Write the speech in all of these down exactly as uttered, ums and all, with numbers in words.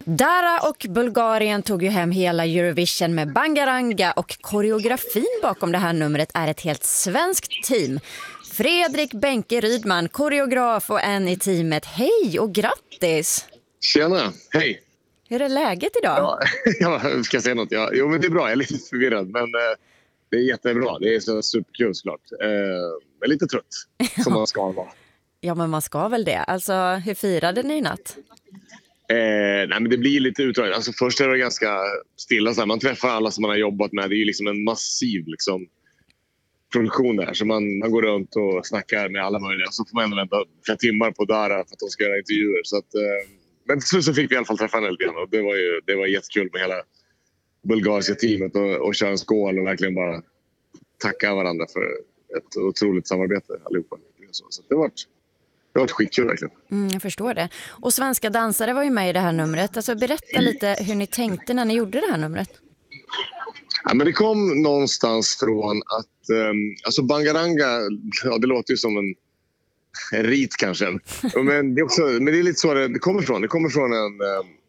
Dara och Bulgarien tog ju hem hela Eurovision med Bangaranga, och koreografin bakom det här numret är ett helt svenskt team. Fredrik Benke Rydman, koreograf och en i teamet. Hej och grattis! Tjena, hej! Hur är läget idag? Ja, jag ska säga något. Ja, jo, men det är bra, jag är lite förvirrad, men eh, det är jättebra. Det är så superkul såklart. Eh, men lite trött, som man ska vara. Ja, men man ska väl det. Alltså, hur firade ni i natt? Eh, nej, men det blir lite utdraget. Alltså, först är det ganska stilla. Så här. Man träffar alla som man har jobbat med. Det är ju liksom en massiv liksom, produktion där. Så man, man går runt och snackar med alla möjliga. Så får man ändå vänta flera timmar på Dara för att de ska göra intervjuer. Så att, eh, men till slut så fick vi i alla fall träffa henne lite grann. Och det var ju det var jättekul med hela bulgariska teamet. Och, och köra en skål och verkligen bara tacka varandra för ett otroligt samarbete allihopa. Så, så det var Det var ett skitkul verkligen. Mm, jag förstår det. Och svenska dansare var ju med i det här numret. Alltså, berätta lite hur ni tänkte när ni gjorde det här numret. Ja, men det kom någonstans från att um, alltså Bangaranga, ja, det låter ju som en, en rit kanske. Men det är också, men det är lite så det, det kommer från. Det kommer från en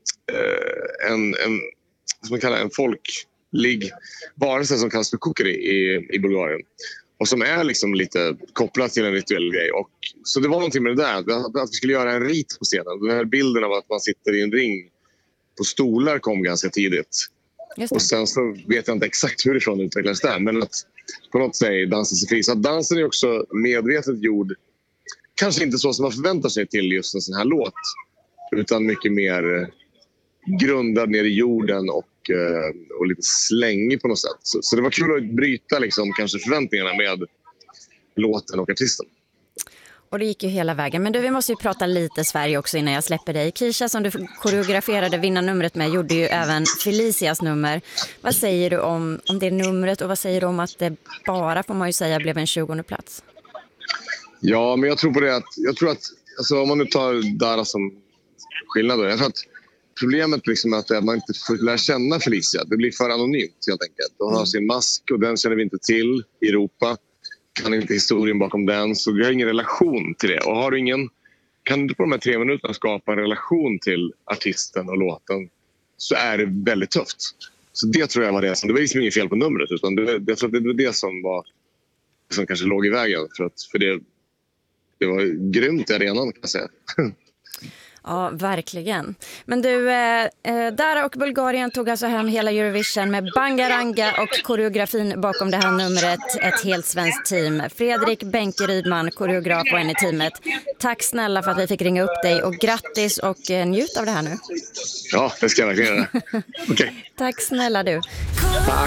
uh, en, en som man kallar en folklig varelse som kallas för kukri i, i Bulgarien. Och som är liksom lite kopplat till en rituell grej. Och, så det var någonting med det där. Att vi skulle göra en rit på scenen. Den här bilden av att man sitter i en ring på stolar kom ganska tidigt. Och sen så vet jag inte exakt hur det utvecklades där. Men att på något sätt dansa sig fri. Så att dansen är också medvetet gjord. Kanske inte så som man förväntar sig till just en sån här låt. Utan mycket mer grundad ner i jorden och och lite slängig på något sätt. Så, så det var kul att bryta liksom, kanske förväntningarna med låten och artisten. Och det gick ju hela vägen. Men du, vi måste ju prata lite Sverige också innan jag släpper dig. Kisha, som du koreograferade vinnarnumret med, gjorde ju även Felicias nummer. Vad säger du om, om det numret, och vad säger du om att det bara, får man ju säga, blev en tjugonde plats? Ja, men jag tror på det att, jag tror att alltså, om man nu tar Dara som skillnad då, jag tror att problemet liksom är att man inte får lära känna Felicia. Det blir för anonymt helt enkelt. Hon har sin mask och den känner vi inte till i Europa. Kan inte historien bakom den. Så vi har ingen relation till det. Och har du ingen, kan du på de här tre minuterna skapa en relation till artisten och låten, så är det väldigt tufft. Så det tror jag var det som, det var liksom inget fel på numret, utan det, jag tror att det var det som var som kanske låg i vägen. För, att, för det, det var grymt i arenan, kan jag säga. Ja, verkligen. Men du, eh, Dara och Bulgarien tog alltså hem hela Eurovision med Bangaranga och koreografin bakom det här numret. Ett helt svenskt team. Fredrik Benke Rydman, koreograf och en i teamet. Tack snälla för att vi fick ringa upp dig, och grattis och eh, njut av det här nu. Ja, det ska jag verkligen göra. Okay. Tack snälla du. Tack.